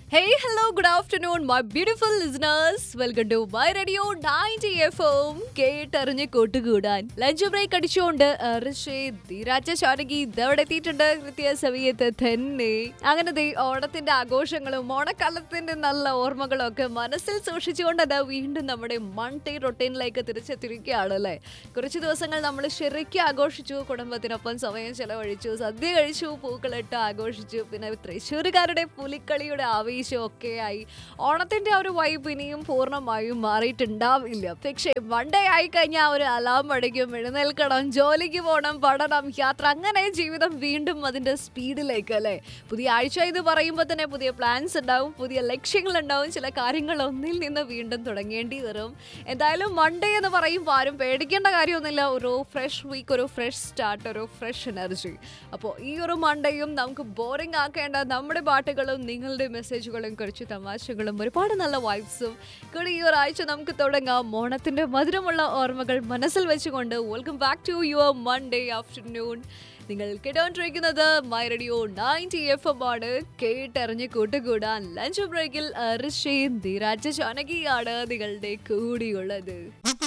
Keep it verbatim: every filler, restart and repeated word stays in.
Hey, hello, good afternoon, my beautiful listeners. Welcome to my radio ninety F M. കേട്ടറിഞ്ഞ് കൂട്ടുകൂടാൻ lunch break അടിച്ചുകൊണ്ട് ഋഷി ധീരാജ ശാനകി ഇതവിടെ എത്തിയിട്ടുണ്ട് കൃത്യസമയത്ത് തന്നെ. അങ്ങനെ ദേ ഓണത്തിന്റെ ആഘോഷങ്ങളും ഓണക്കാലത്തിന്റെ നല്ല ഓർമ്മകളും ഒക്കെ മനസ്സിൽ സൂക്ഷിച്ചുകൊണ്ട് അത് വീണ്ടും നമ്മുടെ മൺഡേ റൊട്ടീനിലേക്ക് തിരിച്ചെത്തിരിക്കുകയാണ് അല്ലേ. കുറച്ച് ദിവസങ്ങൾ നമ്മൾ ശരിക്കും ആഘോഷിച്ചു, കുടുംബത്തിനൊപ്പം സമയം ചെലവഴിച്ചു, സദ്യ കഴിച്ചു, പൂക്കളിട്ട് ആഘോഷിച്ചു. പിന്നെ തൃശ്ശൂരുകാരുടെ പുലിക്കളിയുടെ ആവേശം ഒക്കെ ആയി. ഓണത്തിന്റെ ആ ഒരു വൈബ് ഇനിയും പൂർണ്ണമായും മാറിയിട്ടുണ്ടാവില്ല. പക്ഷേ മൺഡേ ആയി കഴിഞ്ഞാൽ ഒരു അലാം അടിക്കും, എഴുന്നേൽക്കണം, ജോലിക്ക് പോകണം, പഠനം, യാത്ര, അങ്ങനെ ജീവിതം വീണ്ടും അതിന്റെ സ്പീഡിലേക്ക് അല്ലേ. പുതിയ ആഴ്ച ഇത് പറയുമ്പോൾ തന്നെ പുതിയ പ്ലാൻസ് ഉണ്ടാവും, പുതിയ ലക്ഷ്യങ്ങൾ ഉണ്ടാവും, ചില കാര്യങ്ങൾ ഒന്നിൽ നിന്ന് വീണ്ടും തുടങ്ങേണ്ടി വരും. എന്തായാലും മൺഡേ എന്ന് പറയുമ്പോൾ ആരും പേടിക്കേണ്ട കാര്യമൊന്നുമില്ല. ഒരു ഫ്രഷ് വീക്ക്, ഒരു ഫ്രഷ് സ്റ്റാർട്ട്, ഒരു ഫ്രഷ് എനർജി. അപ്പോൾ ഈ ഒരു മൺഡേയും നമുക്ക് ബോറിംഗ് ആക്കേണ്ട നമ്മുടെ പാട്ടുകളും നിങ്ങളുടെ മെസ്സേജുകളും കുറച്ച് തമാശകളും ഒരുപാട് നല്ല വൈബ്സും കൂടി ഈ ഒരാഴ്ച നമുക്ക് തുടങ്ങാം. ഓണത്തിന്റെ മധുരമുള്ള ഓർമ്മകൾ മനസ്സിൽ വെച്ചുകൊണ്ട് welcome back to your Monday afternoon. നിങ്ങൾ കേട്ടോണ്ടിരിക്കുന്നത് my radio ninety F M ആണ്. കേട്ടറിഞ്ഞ് കൂട്ടുകൂടാൻ ലഞ്ച് ബ്രേക്കിൽ ഋഷി ധീരാജ ജാനകിയാണ് നിങ്ങളുടെ കൂടിയുള്ളത്.